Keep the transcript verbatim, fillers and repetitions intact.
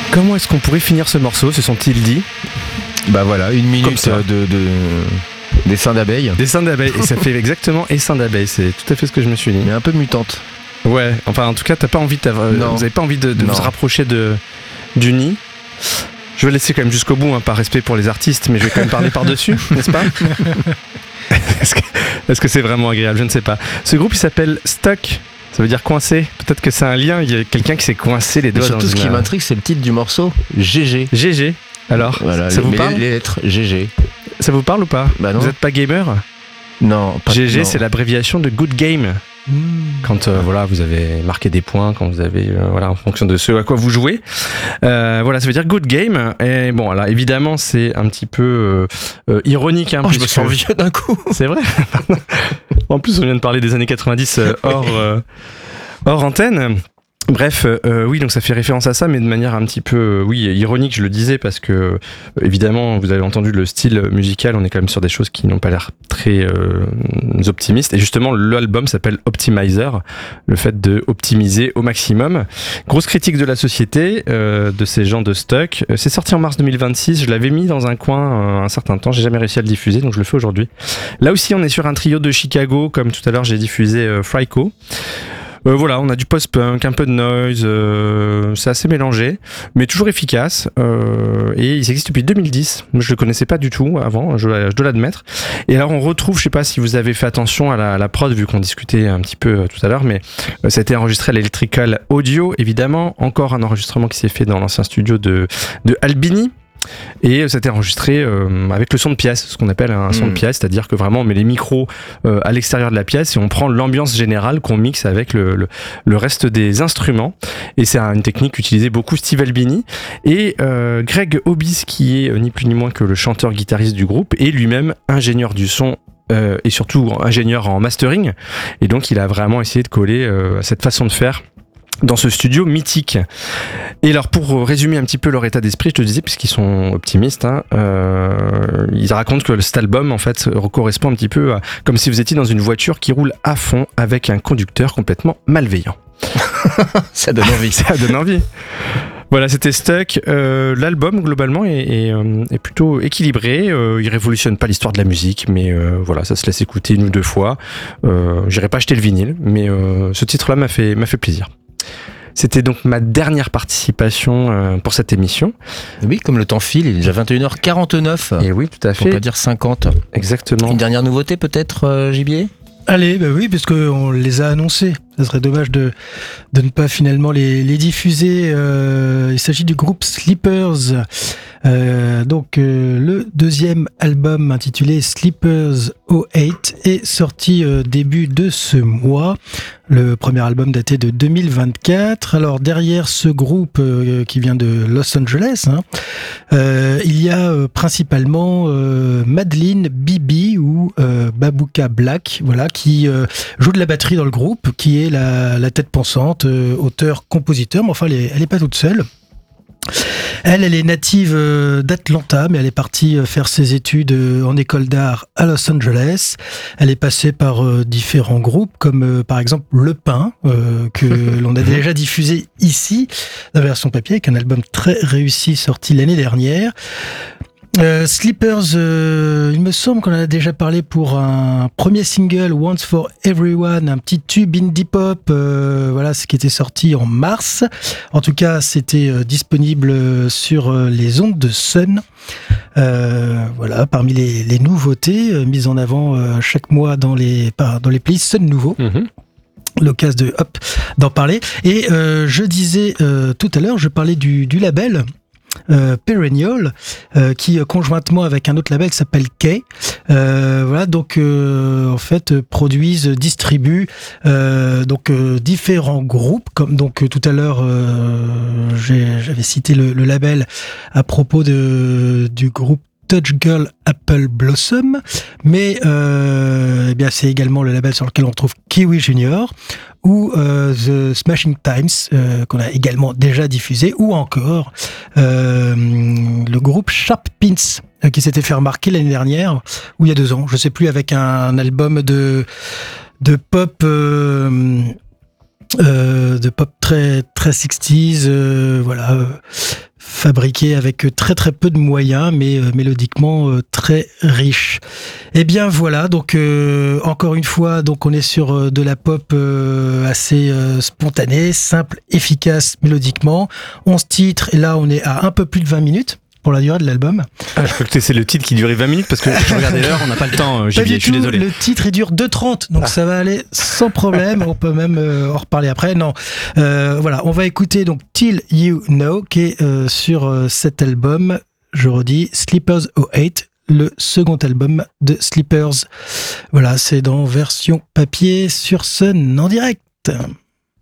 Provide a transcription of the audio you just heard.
Comment est-ce qu'on pourrait finir ce morceau, se sont-ils dit ? Bah voilà, une minute de, de d'essaim d'abeilles. D'essaim d'abeilles, et ça fait exactement essaim d'abeilles, c'est tout à fait ce que je me suis dit. Mais un peu mutante. Ouais, enfin en tout cas, t'as pas envie de, vous avez pas envie de, de vous rapprocher de, du nid. Je vais laisser quand même jusqu'au bout, hein, par respect pour les artistes, mais je vais quand même parler par-dessus, n'est-ce pas ? Est-ce que, est-ce que c'est vraiment agréable ? Je ne sais pas. Ce groupe, il s'appelle Stuck. Ça veut dire coincé. Peut-être que c'est un lien. Il y a quelqu'un qui s'est coincé les doigts dans une... Surtout, ce qui m'intrigue, c'est le titre du morceau. G G. G G. Alors, voilà, ça les, vous parle ? Les lettres G G. Ça vous parle ou pas ? Bah non. Vous n'êtes pas gamer ? Non. Pas G G, non. c'est l'abréviation de Good Game. Mmh. Quand euh, voilà, vous avez marqué des points, quand vous avez euh, voilà, en fonction de ce à quoi vous jouez. Euh, voilà, ça veut dire Good Game. Et bon, alors évidemment, c'est un petit peu euh, euh, ironique. Hein, oh, je me sens vieux d'un coup. C'est vrai. En plus, on vient de parler des années quatre-vingt-dix euh, hors, euh, hors antenne. Bref, euh, oui, donc ça fait référence à ça, mais de manière un petit peu, euh, oui, ironique, je le disais, parce que, euh, évidemment, vous avez entendu le style musical, on est quand même sur des choses qui n'ont pas l'air très euh, optimistes, et justement, l'album s'appelle Optimizer, le fait de optimiser au maximum. Grosse critique de la société, euh, de ces gens de Stuck. C'est sorti en mars deux mille vingt-six, je l'avais mis dans un coin euh, un certain temps, j'ai jamais réussi à le diffuser, donc je le fais aujourd'hui. Là aussi, on est sur un trio de Chicago, comme tout à l'heure, j'ai diffusé euh, Fryco. Euh, voilà, on a du post-punk, un peu de noise, euh, c'est assez mélangé, mais toujours efficace. Euh, et ils existent depuis deux mille dix. Je le connaissais pas du tout avant, je, je dois l'admettre. Et alors on retrouve, je sais pas si vous avez fait attention à la, à la prod, vu qu'on discutait un petit peu euh, tout à l'heure, mais euh, ça a été enregistré à l'Electrical Audio, évidemment. Encore un enregistrement qui s'est fait dans l'ancien studio de, de Albini. Et ça a été enregistré euh, avec le son de pièce, ce qu'on appelle un son mmh. de pièce, c'est-à-dire que vraiment on met les micros euh, à l'extérieur de la pièce et on prend l'ambiance générale qu'on mixe avec le, le, le reste des instruments. Et c'est une technique qu'utilisait beaucoup Steve Albini. Et euh, Greg Hobbs, qui est euh, ni plus ni moins que le chanteur-guitariste du groupe, est lui-même ingénieur du son euh, et surtout ingénieur en mastering. Et donc il a vraiment essayé de coller euh, cette façon de faire dans ce studio mythique. Et alors pour résumer un petit peu leur état d'esprit, je te disais, puisqu'ils sont optimistes, hein, euh, ils racontent que cet album en fait correspond un petit peu à comme si vous étiez dans une voiture qui roule à fond avec un conducteur complètement malveillant. Ça donne envie. Ça donne envie. Voilà, c'était Stuck. Euh, l'album, globalement, est, est, euh, est plutôt équilibré. Euh, il révolutionne pas l'histoire de la musique, mais euh, voilà, ça se laisse écouter une ou deux fois. Euh, j'irai pas acheter le vinyle, mais euh, ce titre-là m'a fait, m'a fait plaisir. C'était donc ma dernière participation euh, pour cette émission. Oui, comme le temps file, il est déjà vingt et une heures quarante-neuf. Et oui, tout à fait. On peut dire cinquante. Exactement. Une dernière nouveauté peut-être, euh, Gibier ? Allez, bah oui, parce qu'on les a annoncés. Ça serait dommage de, de ne pas finalement les, les diffuser. Euh, il s'agit du groupe Sleepers. Euh, donc, euh, le deuxième album intitulé Sleepers oh huit est sorti euh, début de ce mois. Le premier album daté de deux mille vingt-quatre. Alors, derrière ce groupe euh, qui vient de Los Angeles, hein, euh, il y a euh, principalement euh, Madeline Bibi ou euh, Babouka Black, voilà, qui euh, joue de la batterie dans le groupe, qui est la, la tête pensante, euh, auteur-compositeur, mais enfin, elle est, elle est pas toute seule. Elle, elle est native d'Atlanta, mais elle est partie faire ses études en école d'art à Los Angeles. Elle est passée par différents groupes, comme par exemple Le Pain, euh, que l'on a déjà diffusé ici, la version papier, avec un album très réussi sorti l'année dernière. Euh, Sleepers, euh, il me semble qu'on en a déjà parlé pour un premier single, Once for Everyone, un petit tube indie pop, euh, voilà, ce qui était sorti en mars. En tout cas, c'était euh, disponible sur euh, les ondes de Sun. Euh, voilà, parmi les, les nouveautés euh, mises en avant euh, chaque mois dans les, par, dans les playlists Sun Nouveau. Mm-hmm. L'occasion de, hop, d'en parler. Et euh, je disais euh, tout à l'heure, je parlais du, du label Euh, Perennial, euh, qui euh, conjointement avec un autre label qui s'appelle Kay, euh, voilà, donc euh, en fait produisent, distribuent euh, donc euh, différents groupes, comme donc euh, tout à l'heure euh, j'ai, j'avais cité le, le label à propos de du groupe Touch Girl Apple Blossom, mais euh, eh bien c'est également le label sur lequel on trouve Kiwi Junior ou euh, The Smashing Times, euh, qu'on a également déjà diffusé, ou encore euh, le groupe Sharp Pins, euh, qui s'était fait remarquer l'année dernière, ou il y a deux ans, je sais plus, avec un, un album de, de pop... Euh, Euh, de pop très très sixties, euh, voilà, euh, fabriqué avec très très peu de moyens, mais euh, mélodiquement euh, très riche. Et bien voilà, donc euh, encore une fois, donc on est sur euh, de la pop euh, assez euh, spontanée, simple, efficace mélodiquement. onze titres, et là on est à un peu plus de vingt minutes. Pour la durée de l'album. Ah, je crois que c'est le titre qui durait vingt minutes parce que je regardais l'heure, on n'a pas le temps, euh, Pas du je suis tout, désolé. le titre il dure deux trente, donc ah. ça va aller sans problème, on peut même euh, en reparler après. Non, euh, voilà, on va écouter donc Till You Know qui est euh, sur euh, cet album, je redis, Sleepers oh eight, le second album de Sleepers. Voilà, c'est dans version papier sur Sun en direct.